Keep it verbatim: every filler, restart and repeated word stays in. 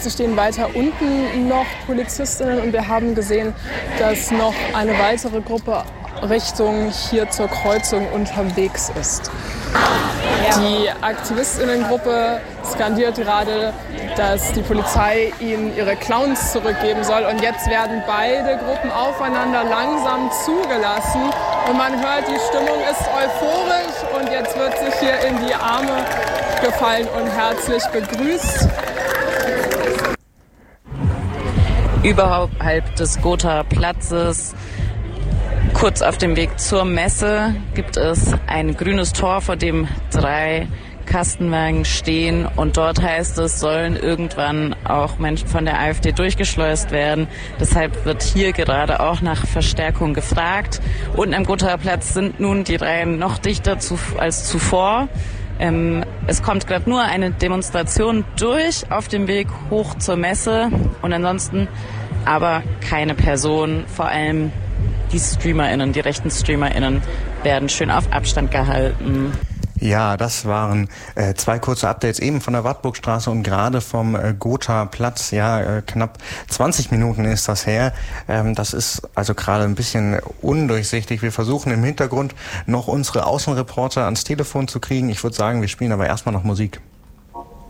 Straße stehen weiter unten noch Polizistinnen und wir haben gesehen, dass noch eine weitere Gruppe Richtung hier zur Kreuzung unterwegs ist. Die Aktivistinnengruppe skandiert gerade, dass die Polizei ihnen ihre Clowns zurückgeben soll. Und jetzt werden beide Gruppen aufeinander langsam zugelassen. Und man hört, die Stimmung ist euphorisch und jetzt wird sich hier in die Arme gefallen und herzlich begrüßt. Überhalb des Gothaer Platzes, kurz auf dem Weg zur Messe, gibt es ein grünes Tor, vor dem drei Kastenwagen stehen. Und dort heißt es, sollen irgendwann auch Menschen von der AfD durchgeschleust werden. Deshalb wird hier gerade auch nach Verstärkung gefragt. Unten am Gothaer Platz sind nun die Reihen noch dichter zu, als zuvor. Ähm, es kommt gerade nur eine Demonstration durch auf dem Weg hoch zur Messe und ansonsten aber keine Person, vor allem die StreamerInnen, die rechten StreamerInnen werden schön auf Abstand gehalten. Ja, das waren äh, zwei kurze Updates eben von der Wartburgstraße und gerade vom äh, Gothaer Platz. Ja, äh, knapp zwanzig Minuten ist das her. Ähm, das ist also gerade ein bisschen undurchsichtig. Wir versuchen im Hintergrund noch unsere Außenreporter ans Telefon zu kriegen. Ich würde sagen, wir spielen aber erstmal noch Musik.